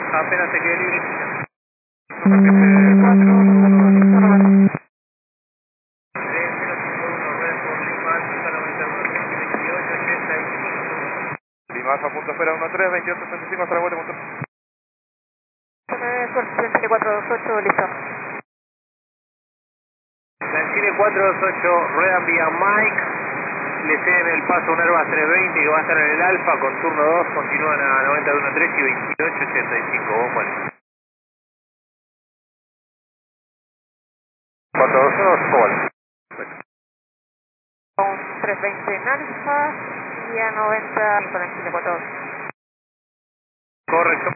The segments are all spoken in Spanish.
Apenas se quede libre. Lima Alfa, punto espera 13, 28, 35, hasta la vuelta, punto. 3428, listo. Chile 428, ruedan vía Mike, le ceden el paso a un Airbus 320 que va a estar en el Alfa con turno 2, continúan a 9013 y 2885, vos bueno. 422, ¿cómo vale? Un 320 en alfa y a 90 con el Chile 42. Correcto.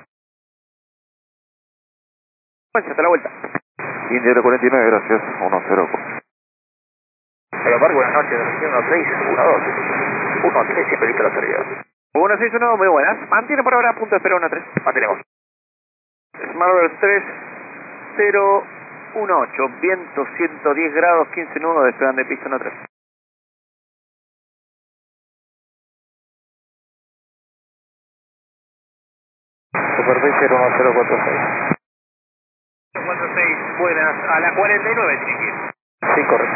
Pues hasta la vuelta. India 49, gracias, 10. Hola, Parque, buenas noches, región 16, 12, 13, película la salida. 161, muy buenas. Mantiene por ahora, punto espera 13. Mantenemos. Smart 3018, viento 110 grados, 15 nudos, despegan de pista 13. Superbase 1046. 46, buenas, a la 49, chiquis. Sí, correcto.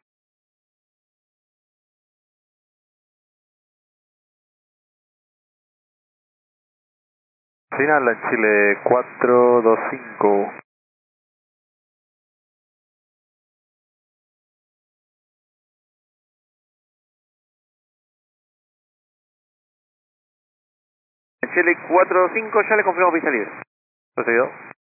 Final en Chile 425. En Chile 425, ya le confirmamos pista libre. ¿Procedido?